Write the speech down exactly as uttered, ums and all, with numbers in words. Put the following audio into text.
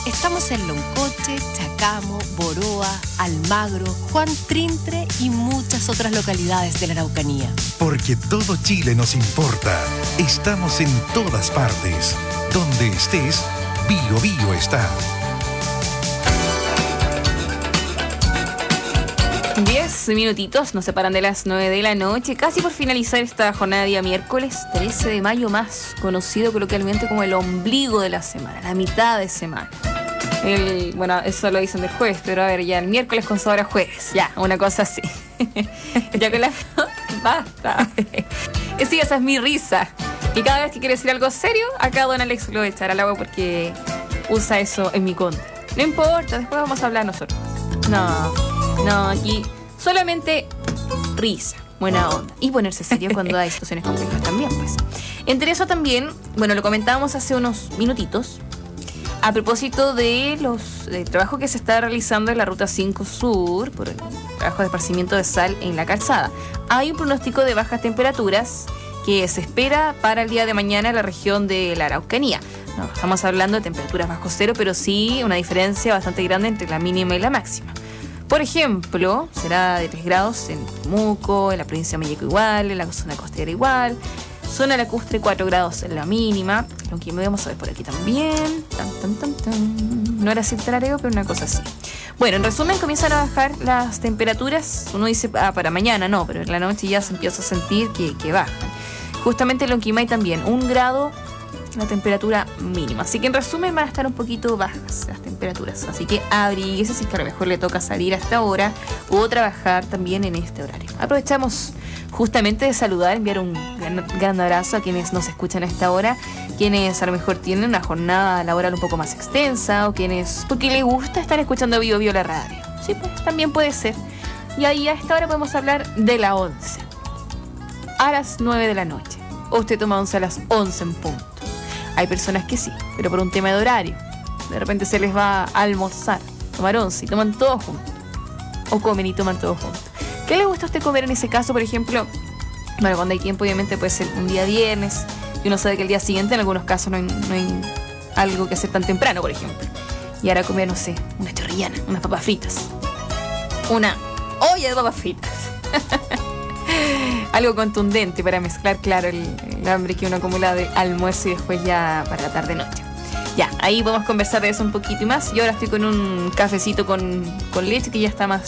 Estamos en Loncoche, Chacamo, Boroa, Almagro, Juan Trintre y muchas otras localidades de la Araucanía. Porque todo Chile nos importa. Estamos en todas partes. Donde estés, Bio Bio está. Diez minutitos nos separan de las nueve de la noche, casi por finalizar esta jornada de día miércoles trece de mayo, más conocido coloquialmente como el ombligo de la semana, la mitad de semana. El, bueno, eso lo dicen del jueves, pero a ver, ya el miércoles con sabor a jueves, ya, una cosa así. Ya que la... Basta. Sí, esa es mi risa. Y cada vez que quiere decir algo serio, acá don Alex lo echará al agua porque usa eso en mi contra. No importa, después vamos a hablar nosotros. No, no, aquí solamente risa, buena onda. Y ponerse serio cuando hay situaciones complejas también, pues. Entre eso también, bueno, lo comentábamos hace unos minutitos, a propósito de los del trabajo que se está realizando en la Ruta cinco Sur, por el trabajo de esparcimiento de sal en la calzada. Hay un pronóstico de bajas temperaturas que se espera para el día de mañana en la región de la Araucanía. No estamos hablando de temperaturas bajo cero, pero sí una diferencia bastante grande entre la mínima y la máxima. Por ejemplo, será de tres grados en Temuco, en la provincia de Mayeco igual, en la zona costera igual, zona lacustre cuatro grados en la mínima, lo que me vamos a ver por aquí también. Tan, tan, tan, tan. No era así el tarareo, pero una cosa así. Bueno, en resumen, comienzan a bajar las temperaturas. Uno dice, ah, para mañana, no, pero en la noche ya se empieza a sentir que, que bajan. Justamente en Lonquimay también, un grado la temperatura mínima. Así que en resumen van a estar un poquito bajas las temperaturas. Así que abríguese si es que a lo mejor le toca salir a esta hora o trabajar también en este horario. Aprovechamos justamente de saludar, enviar un gran, gran abrazo a quienes nos escuchan a esta hora, quienes a lo mejor tienen una jornada laboral un poco más extensa o quienes, porque les gusta estar escuchando Bio Bio la radio. Sí, pues también puede ser. Y ahí a esta hora podemos hablar de la once. A las nueve de la noche. O usted toma once a las once en punto. Hay personas que sí, pero por un tema de horario. De repente se les va a almorzar, tomar once y toman todo juntos. O comen y toman todo juntos. ¿Qué les gusta a usted comer en ese caso, por ejemplo? Bueno, cuando hay tiempo, obviamente puede ser un día viernes y uno sabe que el día siguiente en algunos casos no hay, no hay algo que hacer tan temprano, por ejemplo. Y ahora comer, no sé, una chorrillana, unas papas fritas. Una olla de papas fritas. Algo contundente para mezclar, claro, el, el hambre que uno acumula de almuerzo y después ya para la tarde-noche. Ya, ahí podemos conversar de eso un poquito y más. Yo ahora estoy con un cafecito con, con leche que ya está más